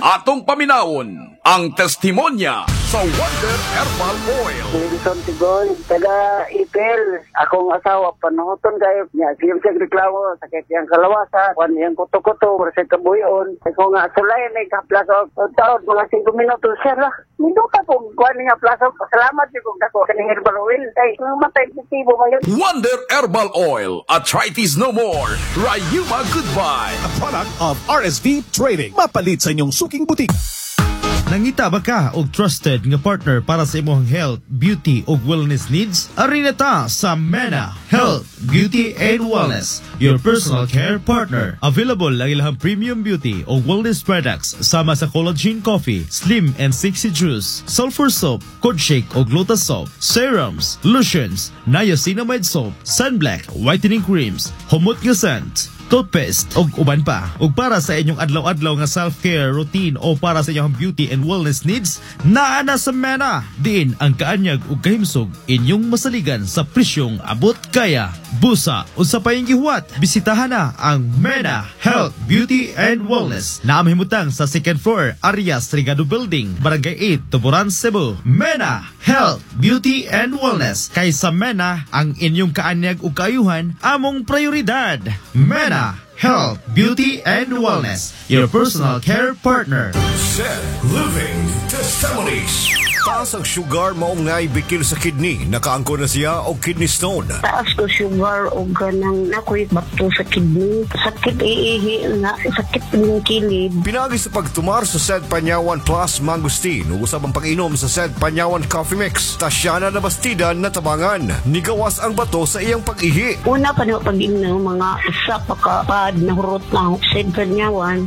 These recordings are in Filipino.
Atong paminawon ang testimonya sa Wonder Herbal Oil. Wilson Tigoy, taga Ipil. Akong asawa, panuhoton kayo niya. Siyang reklamo, sakit yung kalawasan, kwan yung kuto-kuto, sa kabuyon. Ako nga, sulay, may kaplaso. Taon, mga 5 minutos, sir lah. Minuta po, kwan nga plaso. Salamat yung kung dako, kaning herbal oil. Ay, matay, positibo ngayon. Wonder Herbal Oil. Arthritis no more. Rayuma goodbye. A product of RSV Trading. Mapalit sa inyong suking butik. Nangita ba ka og trusted nga partner para sa imong health, beauty ug wellness needs? Ari na ta sa MENA Health, Beauty and Wellness, your personal care partner. Available ang ilang premium beauty ug wellness products sama sa collagen coffee, slim and sexy juice, sulfur soap, cod shake ug lotus soap, serums, lotions, niacinamide soap, sunblock, whitening creams, humot nga scent, toothpaste ug uban pa. Ug para sa inyong adlaw-adlaw nga self-care routine o para sa inyong beauty and wellness needs, naa na sa MENA. Diin ang kaanyag ug kahimsog inyong masaligan sa presyong abot kaya. Busa o sa payong gihuwat, bisitahan na ang MENA Health, Beauty and Wellness na amhimutang sa 2nd floor, Arias Rigado Building, Barangay 8, Tuburan, Cebu. MENA Health, Beauty and Wellness. Kay sa MENA, ang inyong kaanyag ug kaayuhan among prioridad. MENA Health, Beauty and Wellness, your personal care partner. Zen Living Testimonies. Taas ang sugar maong naibikil sa kidney. Nakaangko na siya o kidney stone. Taas ko sugar o ganang nakoy bato sa kidney. Sakit iihi nga, sakit ng kilid. Pinagi sa pagtumar sa Sed Panyawan Plus Mangustin. Usab ang pag-inom sa Sed Panyawan Coffee Mix. Tasyana na bastidan na tabangan. Nigawas ang bato sa iyang pag-ihi. Una pa na pag-inom, mga isa pa kapad na hurot na Sed Panyawan.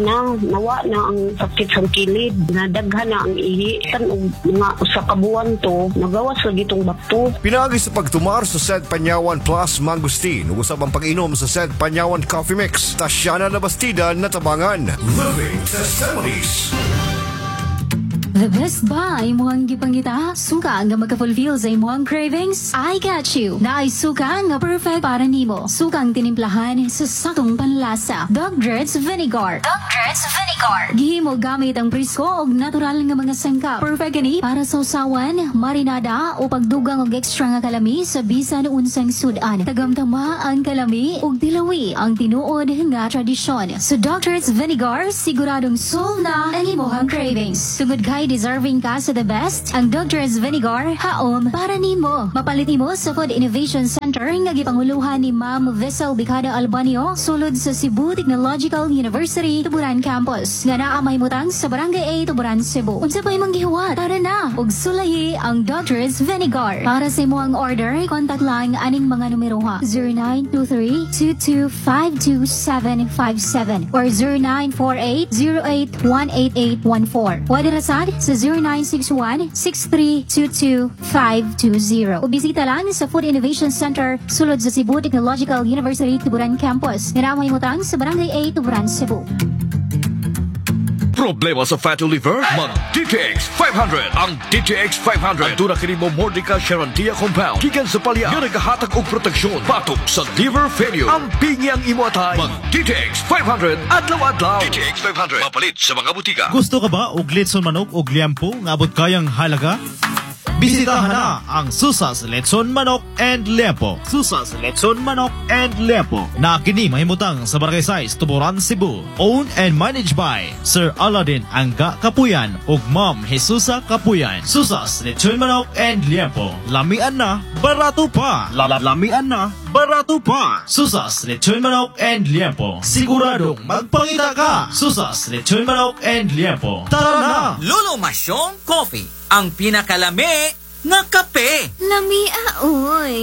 Nawa na ang sakit sa kilid. Nadaghan na ang ihi. Mga usa ka buwan to, nagawas lagi itong bato. Pinagi sa pagtumar sa Sed Panyawan Plus Mangustin. Usab ang pag-inom sa Sed Panyawan Coffee Mix. Tasyana na bastidan na tabangan. Living Testimonies. The best ba imuhang gipangita? Suka nga magka-fulfill sa imuhang cravings? I got you! Naay suka nga perfect para nimo. Sukang tinimplahan sa saktong panlasa. Dogger's Vinegar. Dogger's Vinegar. Gihimo gamit ang presko o natural nga mga sangkap. Perfect gani para sa usawan, marinada o pagdugang og extra nga kalami sa bisan unsang sudan. Tagamtama ang kalami ug dilawi ang tinuod nga tradisyon. Sa Dogger's Vinegar, siguradong solve na ang imuhang cravings. Tungod kay deserving ka sa the best, ang Dogger's Vinegar haom para nimo. Mapalit nimo sa Food Innovation Center nga gipanguluhan ni Ma'am Vessel Bicada Albanio sulod sa Cebu Technological University Tuburan Campus nga naa mahimutang sa Barangay 8 Tuburan, Cebu. Unsa pa imong gihuwat? Tara na ug sulayi ang Dogger's Vinegar. Para sa imong order, contact lang aning mga numero ha: 0923-2252-757 or 0948-08-18814. Pwede rasad sa 0961-6322-520. O bisita lang sa Food Innovation Center sulod sa Cebu Technological University Tuburan Campus. Naramay mo tang sa Barangay 8 Tuburan, Cebu. Problema sa fatty liver? Mag-DTX 500. Ang DTX 500 ang tuna kini mo Mordica Charantia compound gikan sa palya nga nagahatag og proteksyon batok sa liver failure. Ang pingi ang imo atay. Mag-DTX 500 adlaw-adlaw. DTX 500 mapalit sa mga butika. Gusto ka ba og litson manok og liampo nga abot kayang halaga? Bisitahan na ang Susas Letson Manok and Liampo. Susas Letson Manok and Liampo na kini mahimutang sa Barangay 6, Tuburan, Cebu. Owned and managed by Sir Aladdin Angga Kapuyan ug Ma'am Jesusa Kapuyan. Susas Letson Manok and Liampo. Lamian na, barato pa. Lamian na, barato pa. Susas Letson Manok and Liampo. Siguradong magpangita ka. Susas Letson Manok and Liampo. Tara na! Lolo Masyong Coffee, ang pinakalami na kape. Lamia, oy.